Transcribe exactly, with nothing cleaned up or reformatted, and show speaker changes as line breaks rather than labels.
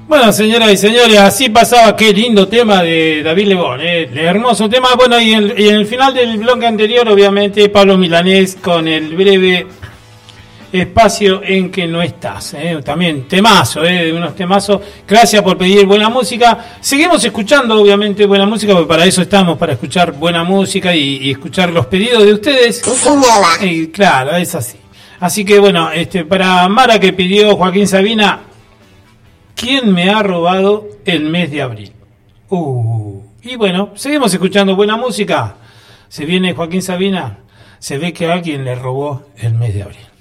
Bueno, señoras y señores, así pasaba, qué lindo tema de David Lebón, eh, hermoso tema. Bueno, y en, y en el final del bloque anterior, obviamente, Pablo Milanés con el breve espacio en que no estás. Eh, también temazo, eh, unos temazos. Gracias por pedir buena música. Seguimos escuchando, obviamente, buena música, porque para eso estamos, para escuchar buena música y, y escuchar los pedidos de ustedes. Eh, claro, es así. Así que bueno, este, para Mara que pidió Joaquín Sabina, ¿quién me ha robado el mes de abril? Uh, y bueno, seguimos escuchando buena música. Se viene Joaquín Sabina, se ve que alguien le robó el mes de abril.